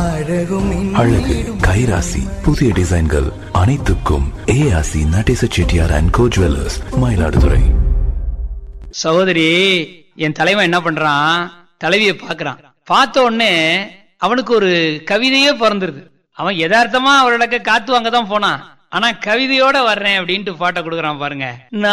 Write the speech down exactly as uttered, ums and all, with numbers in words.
அழகு கைராசி புதிய டிசைன்கள் அனைத்துக்கும் ஏஆசி Natesa Chettiar and go jewellers, Mayiladuthurai. சகோதரி, என் தலைவன் என்ன பண்றான், தலைவிய பாக்குறான். பார்த்த உடனே அவனுக்கு ஒரு கவிதையே பிறந்துருது. அவன் யதார்த்தமா அவரோட காத்து வாங்க தான் போனான். ஆனா கவிதையோட வர்றேன் அப்படின்ட்டு பாட்டை கொடுக்குறான் பாருங்க.